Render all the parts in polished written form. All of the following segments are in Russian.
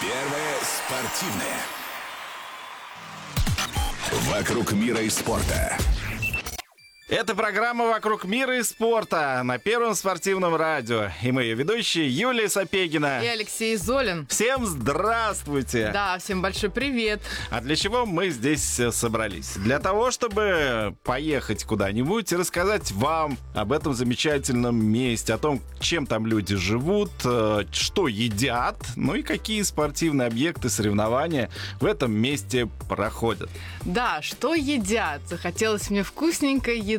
Первое спортивное. Вокруг мира и спорта. Это программа «Вокруг мира и спорта» на Первом спортивном радио. И мы ее ведущие Юлия Сапегина и Алексей Золин. Всем здравствуйте! Да, всем большой привет! А для чего мы здесь собрались? Для того, чтобы поехать куда-нибудь и рассказать вам об этом замечательном месте, о том, чем там люди живут, что едят, ну и какие спортивные объекты, соревнования в этом месте проходят. Да, что едят? Захотелось мне вкусненькой еды.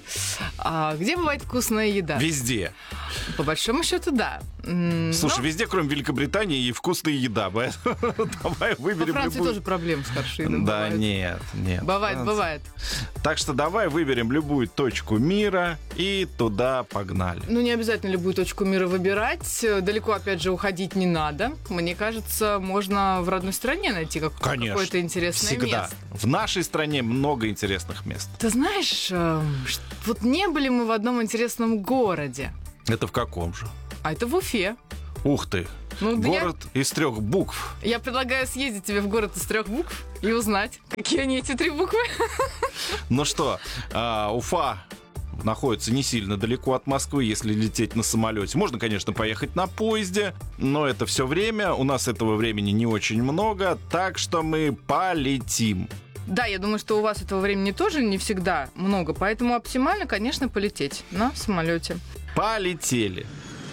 А где бывает вкусная еда? Везде. По большому счету, да. Слушай, везде, кроме Великобритании, и вкусная еда. Давай выберем. Во Франции тоже проблемы с кувшином. Да, нет. Бывает. Так что давай выберем любую точку мира и туда погнали. Ну, не обязательно любую точку мира выбирать. Далеко, опять же, уходить не надо. Мне кажется, можно в родной стране найти какое-то интересное всегда. место. В нашей стране много интересных мест. Ты знаешь, вот не были мы в одном интересном городе. Это в каком же? А это в Уфе. Ух ты! Ну, город из 3 букв. Я предлагаю съездить тебе в город из 3 букв и узнать, какие они эти 3 буквы. Ну что, Уфа находится не сильно далеко от Москвы, если лететь на самолете. Можно, конечно, поехать на поезде, но это все время. У нас этого времени не очень много, так что мы полетим. Да, я думаю, что у вас этого времени тоже не всегда много, поэтому оптимально, конечно, полететь на самолете. Полетели.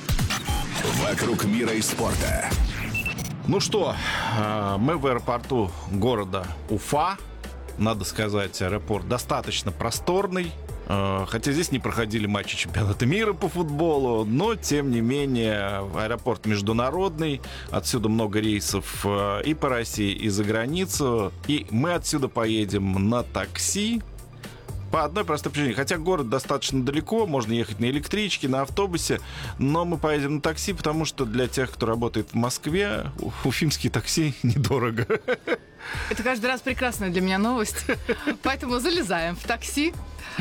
Вокруг мира и спорта. Ну что, мы в аэропорту города Уфа. Надо сказать, аэропорт достаточно просторный. Хотя здесь не проходили матчи чемпионата мира по футболу, но, тем не менее, аэропорт международный. Отсюда много рейсов и по России, и за границу. И мы отсюда поедем на такси. По одной простой причине. Хотя город достаточно далеко, можно ехать на электричке, на автобусе, но мы поедем на такси, потому что для тех, кто работает в Москве, уфимские такси недорого. Это каждый раз прекрасная для меня новость. Поэтому залезаем в такси.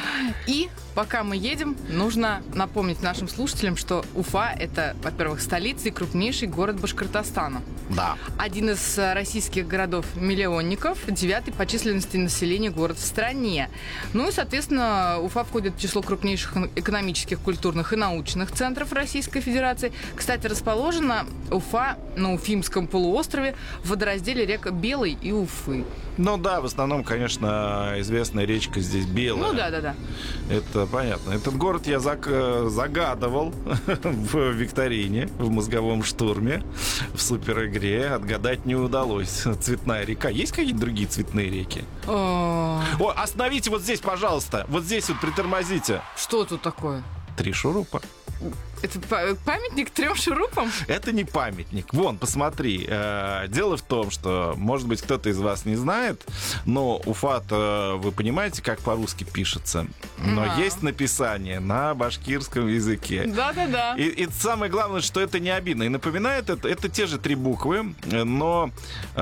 И пока мы едем, нужно напомнить нашим слушателям, что Уфа – это, во-первых, столица и крупнейший город Башкортостана. Да. Один из российских городов-миллионников, 9-й по численности населения город в стране. Ну и, соответственно, Уфа входит в число крупнейших экономических, культурных и научных центров Российской Федерации. Кстати, расположена Уфа на Уфимском полуострове в водоразделе рек Белой и Уфы. Ну да, в основном, конечно, известная речка здесь Белая. Ну да. Это понятно. Этот город я загадывал в викторине, в мозговом штурме, в суперигре. Отгадать не удалось. Цветная река. Есть какие-то другие цветные реки? О, остановите вот здесь, пожалуйста. Вот здесь вот притормозите. Что тут такое? 3 шурупа. Это памятник 3 шурупам? Это не памятник. Вон, посмотри. Дело в том, что, может быть, кто-то из вас не знает, но Уфа-то, вы понимаете, как по-русски пишется. Но есть написание на башкирском языке. Да. И самое главное, что это не обидно. И напоминает это те же 3 буквы, но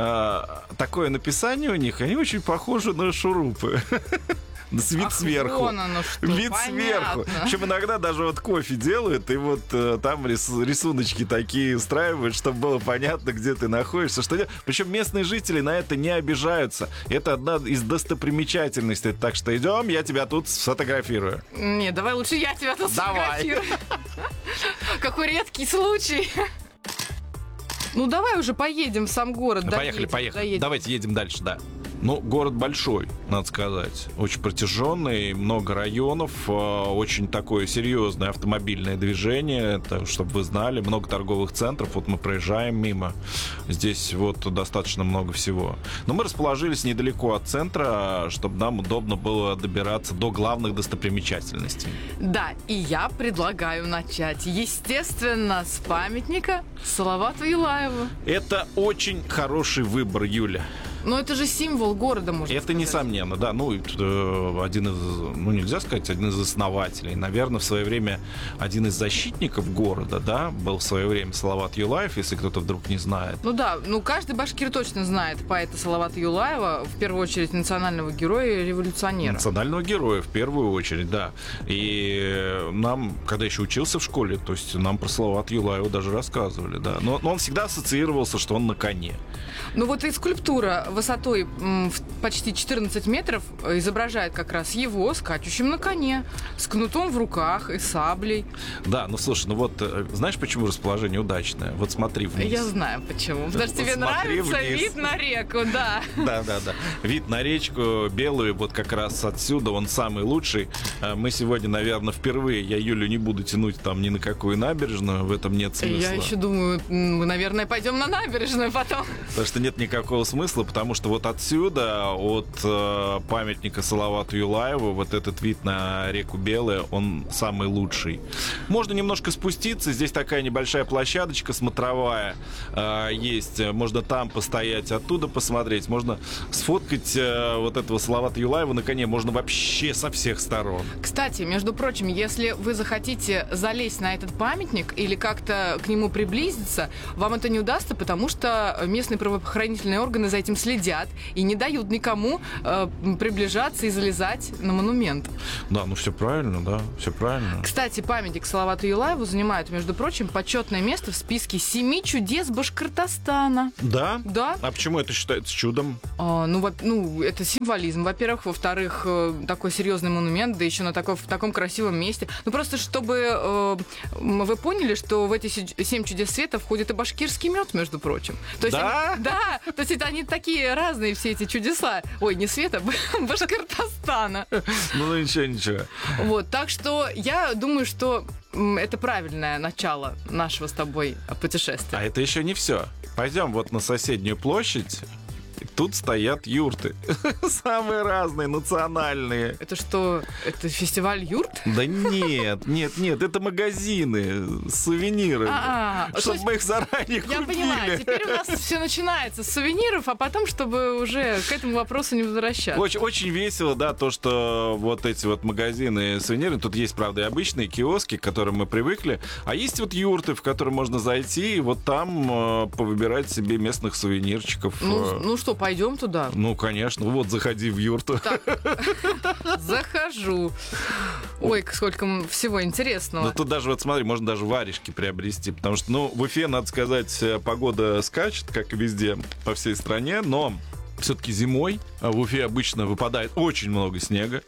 такое написание у них, они очень похожи на шурупы. Вид сверху. Вон оно что, вид понятно. Сверху. Причем иногда даже вот кофе делают, и вот там рисуночки такие устраивают, чтобы было понятно, где ты находишься. Причем местные жители на это не обижаются. Это одна из достопримечательностей. Так что идем, я тебя тут сфотографирую. Не, давай лучше я тебя тут сфотографирую. Какой редкий случай. Ну, давай уже поедем в сам город. Поехали. Давайте едем дальше, да. Ну, город большой, надо сказать. Очень протяженный, много районов, очень такое серьезное автомобильное движение. Это, чтобы вы знали, много торговых центров. Вот мы проезжаем мимо. Здесь вот достаточно много всего. Но мы расположились недалеко от центра, чтобы нам удобно было добираться до главных достопримечательностей. Да, и я предлагаю начать, естественно, с памятника Салавату Юлаеву. Это очень хороший выбор, Юля. Но это же символ города, можно Это сказать. несомненно, да. Ну, один из, ну, нельзя сказать, один из основателей. Наверное, в свое время один из защитников города, да, был в свое время Салават Юлаев, если кто-то вдруг не знает. Ну да, башкир точно знает поэта Салавата Юлаева, в первую очередь национального героя и революционера. Национального героя, в первую очередь, да. И нам, когда еще учился в школе, то есть нам про Салавата Юлаева даже рассказывали, да. Но он всегда ассоциировался, что он на коне. Ну вот и скульптура высотой в почти 14 метров изображает как раз его скачущим на коне, с кнутом в руках и саблей. Да, ну слушай, ну вот знаешь, почему расположение удачное? Вот смотри вниз. Я знаю почему. Потому что Вот тебе смотри нравится вниз. вид на реку, да. Да. Вид на речку белую, вот как раз отсюда, он самый лучший. Мы сегодня, наверное, впервые, я Юлю не буду тянуть там ни на какую набережную, в этом нет смысла. Я еще думаю, мы, наверное, пойдем на набережную потом. Потому что нет никакого смысла, потому что вот отсюда, от памятника Салавату Юлаеву, вот этот вид на реку Белая, он самый лучший. Можно немножко спуститься, здесь такая небольшая площадочка смотровая есть, можно там постоять, оттуда посмотреть, можно сфоткать вот этого Салавата Юлаева на коне, можно вообще со всех сторон. Кстати, между прочим, если вы захотите залезть на этот памятник или как-то к нему приблизиться, вам это не удастся, потому что местные правоохранительные органы за этим следят и не дают никому приближаться и залезать на монумент. Да, ну все правильно, да, все правильно. Кстати, памятник Салавату Юлаеву занимает, между прочим, почетное место в списке 7 чудес Башкортостана. Да? Да. А почему это считается чудом? Это символизм, во-первых. Во-вторых, такой серьезный монумент, да еще в таком красивом месте. Ну, просто чтобы вы поняли, что в эти 7 чудес света входит и башкирский мед, между прочим. То есть Да? да, то есть это они такие разные, все эти чудеса. Ой, не света, Башкортостана. Ну, ничего. Вот, так что я думаю, что это правильное начало нашего с тобой путешествия. А это еще не все. Пойдем вот на соседнюю площадь. И тут стоят юрты. Самые разные, национальные. Это что, это фестиваль юрт? Да нет, это магазины с сувенирами. То Чтобы есть мы их заранее я понимаю, купили. теперь у нас все начинается с сувениров, а потом, чтобы уже к этому вопросу не возвращаться. Очень весело, да, то, что вот эти вот магазины сувениры, тут есть, правда, и обычные киоски, к которым мы привыкли, а есть вот юрты, в которые можно зайти и вот там повыбирать себе местных сувенирчиков. Ну что, пойдем туда? Ну, конечно, вот заходи в юрту. Так, захожу. Ой, сколько всего интересного. Ну, тут даже, вот смотри, можно даже варежки приобрести, потому что, ну, в Уфе, надо сказать, погода скачет, как и везде по всей стране, но все-таки зимой в Уфе обычно выпадает очень много снега,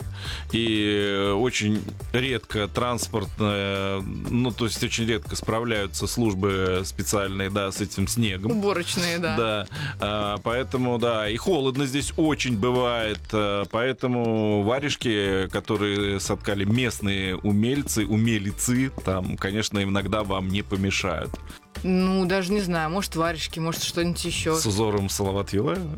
и очень редко транспортная, ну, то есть очень редко справляются службы специальные, да, с этим снегом. Уборочные, да. Да, поэтому, да, и холодно здесь очень бывает, поэтому варежки, которые соткали местные умелицы, там, конечно, иногда вам не помешают. Ну, даже не знаю, может, варежки, может, что-нибудь еще. С узором Салавата Юлаева?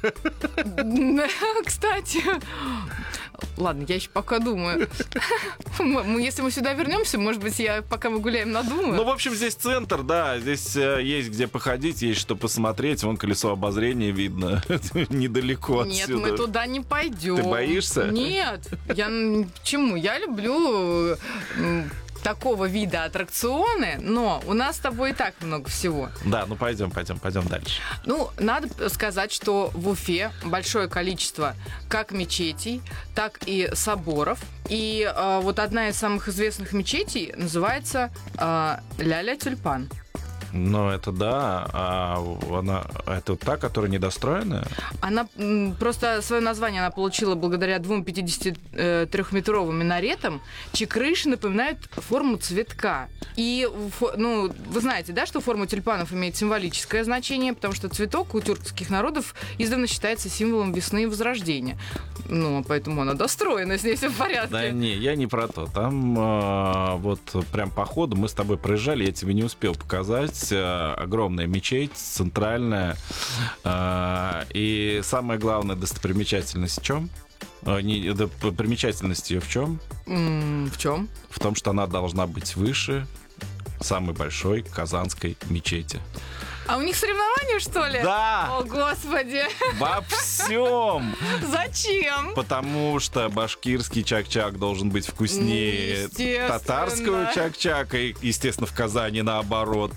Кстати, ладно, я еще пока думаю. Если мы сюда вернемся, может быть, пока мы гуляем, надумаю. Ну, в общем, здесь центр, да, здесь есть где походить, есть что посмотреть. Вон колесо обозрения видно недалеко отсюда. Нет, мы туда не пойдем. Ты боишься? Нет, почему? Я люблю такого вида аттракционы, но у нас с тобой и так много всего. Да, ну пойдем дальше. Ну, надо сказать, что в Уфе большое количество как мечетей, так и соборов. И вот одна из самых известных мечетей называется Ляля Тюльпан. Ну, это да, это та, которая недостроенная? Она просто свое название она получила благодаря 2 53-метровым минаретам, чьи крыши напоминают форму цветка. И, ну, вы знаете, да, что форма тюльпанов имеет символическое значение, потому что цветок у тюркских народов издавна считается символом весны и возрождения. Ну, поэтому она достроена, с ней все в порядке. Да не, я не про то. Там вот прям по ходу мы с тобой проезжали, я тебе не успел показать. Огромная мечеть, центральная. И самая главная достопримечательность в чем? Примечательность ее в чем? В чем? В том, что она должна быть выше самой большой казанской мечети. А у них соревнования, что ли? Да. О, господи. Во всем. Зачем? Потому что башкирский чак-чак должен быть вкуснее Естественно. татарского чак-чака, и, естественно, в Казани наоборот.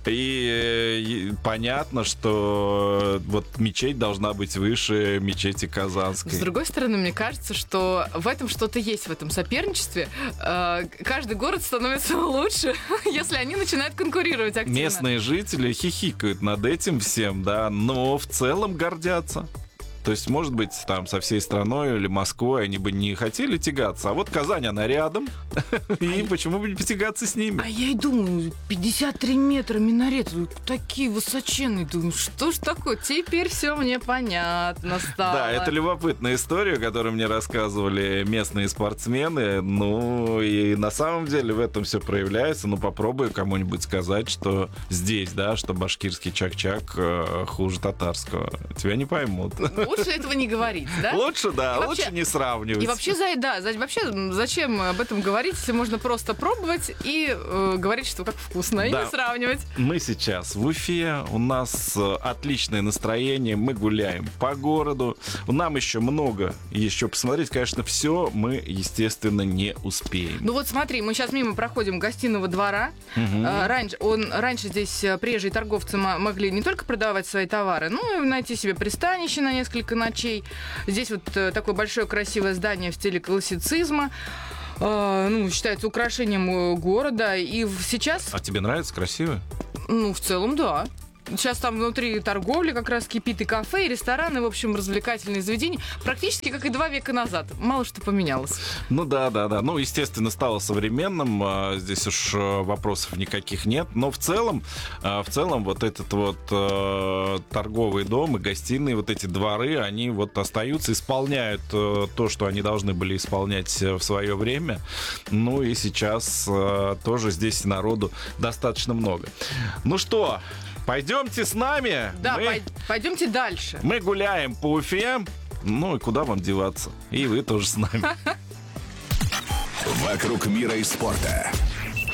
И понятно, что вот мечеть должна быть выше мечети казанской. С другой стороны, мне кажется, что в этом что-то есть, в этом соперничестве. Каждый город становится лучше, если они начинают конкурировать активно. Местные жители хихикают над этим всем, да, но в целом гордятся. То есть, может быть, там со всей страной или Москвой они бы не хотели тягаться, а вот Казань, она рядом, и почему бы не потягаться с ними? А я и думаю, 53 метра минарет, такие высоченные, думаю, что ж такое? Теперь все мне понятно стало. Да, это любопытная история, которую мне рассказывали местные спортсмены. Ну, и на самом деле в этом все проявляется. Ну, попробуй кому-нибудь сказать, что здесь, да, что башкирский чак-чак хуже татарского. Тебя не поймут. Лучше этого не говорить, да? Лучше, да, И лучше вообще- не сравнивать. И вообще, вообще, зачем об этом говорить, если можно просто пробовать и говорить, что как вкусно, и Да. не сравнивать. Мы сейчас в Уфе, у нас отличное настроение, мы гуляем по городу. Нам еще много еще посмотреть, конечно, все мы, естественно, не успеем. Ну вот смотри, мы сейчас мимо проходим гостиного двора. Раньше здесь приезжие торговцы могли не только продавать свои товары, но и найти себе пристанище на несколько ночей. Здесь вот такое большое красивое здание в стиле классицизма. Считается украшением города. И сейчас, А тебе нравится красиво? в целом, да. Сейчас там внутри торговли как раз кипит и кафе, и рестораны, в общем, развлекательные заведения. Практически как и 2 века назад. Мало что поменялось. Ну да. Ну, естественно, стало современным. Здесь уж вопросов никаких нет. Но в целом вот этот вот торговый дом и гостиные, вот эти дворы, они вот остаются, исполняют то, что они должны были исполнять в свое время. Ну и сейчас тоже здесь народу достаточно много. Ну что, пойдемте с нами. Да, пойдемте дальше. Мы гуляем по Уфе. Ну и куда вам деваться? И вы тоже с нами. «Вокруг мира и спорта».